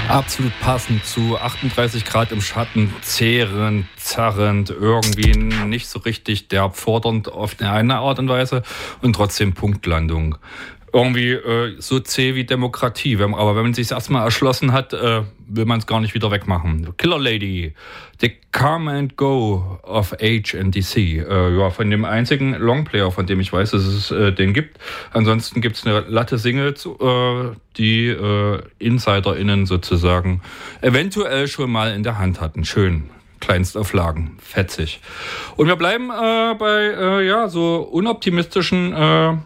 Absolut passend zu 38 Grad im Schatten, zehrend, zerrend, irgendwie nicht so richtig derb fordernd auf eine Art und Weise und trotzdem Punktlandung. Irgendwie so zäh wie Demokratie. Aber wenn man sich erstmal erschlossen hat, will man es gar nicht wieder wegmachen. Killer Lady, The Come and Go of HNDC. Ja, von dem einzigen Longplayer, von dem ich weiß, dass es den gibt. Ansonsten gibt es eine Latte Singles, die InsiderInnen sozusagen eventuell schon mal in der Hand hatten. Schön. Kleinstauflagen. Fetzig. Und wir bleiben bei so unoptimistischen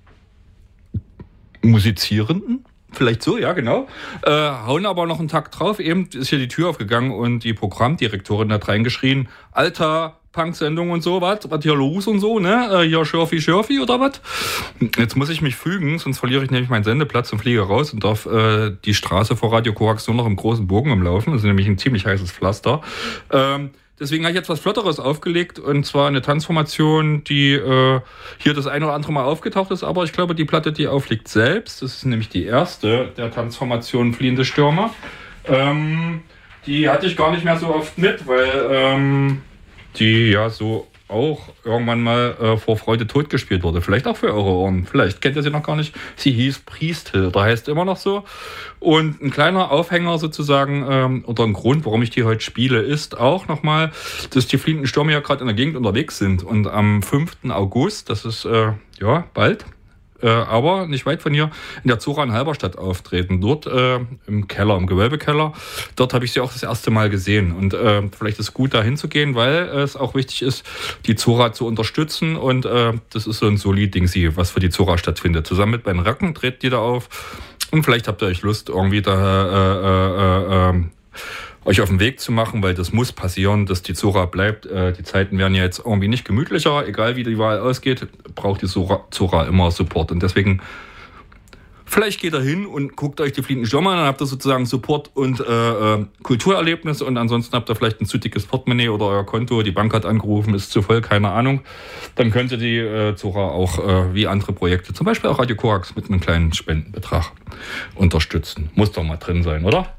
Musizierenden, vielleicht so, ja genau, hauen aber noch einen Takt drauf. Eben ist hier die Tür aufgegangen und die Programmdirektorin hat reingeschrien, Alter, Punk-Sendung und so, was hier los und so, ne? Hier Schürfi oder was? Jetzt muss ich mich fügen, sonst verliere ich nämlich meinen Sendeplatz und fliege raus und darf die Straße vor Radio Korax nur noch im großen Bogen umlaufen. Das ist nämlich ein ziemlich heißes Pflaster. Deswegen habe ich jetzt was Flotteres aufgelegt, und zwar eine Tanzformation, die hier das eine oder andere Mal aufgetaucht ist, aber ich glaube, die Platte, die aufliegt selbst, das ist nämlich die erste der Tanzformation Fliehende Stürmer. Die hatte ich gar nicht mehr so oft mit, weil die ja so auch irgendwann mal vor Freude tot gespielt wurde. Vielleicht auch für eure Ohren. Vielleicht kennt ihr sie noch gar nicht. Sie hieß Priesthilde, heißt immer noch so. Und ein kleiner Aufhänger sozusagen, oder ein Grund, warum ich die heute spiele, ist auch nochmal, dass die Fliehenden Stürmer ja gerade in der Gegend unterwegs sind. Und am 5. August, das ist bald, aber nicht weit von hier, in der Zora in Halberstadt auftreten. Dort im Keller, im Gewölbekeller. Dort habe ich sie auch das erste Mal gesehen. Und vielleicht ist es gut, da hinzugehen, weil es auch wichtig ist, die Zora zu unterstützen. Und das ist so ein Solid-Ding, was für die Zora stattfindet. Zusammen mit Ben Racken tritt die da auf. Und vielleicht habt ihr euch Lust, irgendwie da euch auf den Weg zu machen, weil das muss passieren, dass die Zora bleibt. Die Zeiten werden ja jetzt irgendwie nicht gemütlicher. Egal wie die Wahl ausgeht, braucht die Zora immer Support. Und deswegen, vielleicht geht ihr hin und guckt euch die Fliehenden Stürmer an, dann habt ihr sozusagen Support und Kulturerlebnis, und ansonsten habt ihr vielleicht ein zu dickes Portemonnaie oder euer Konto, die Bank hat angerufen, ist zu voll, keine Ahnung. Dann könnt ihr die Zora auch wie andere Projekte, zum Beispiel auch Radio Korax, mit einem kleinen Spendenbetrag unterstützen. Muss doch mal drin sein, oder?